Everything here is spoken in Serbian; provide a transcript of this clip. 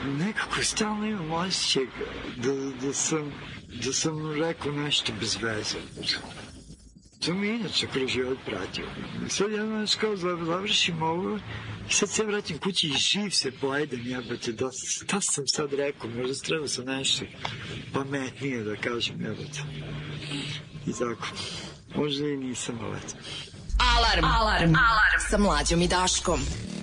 nekako stalno imam osjećaj da sam rekao nešto bez veze. To mi je inače kroz život pratio. Sad jedno kao završim ovo i sad se vratim kući i živ se pojedem, jebate, dosta sam sad rekao, možda trebao sam nešto pametnije da kažem, jebate. I tako, možda i nisam, ali eto. Alarm sa Mlađom i Daškom.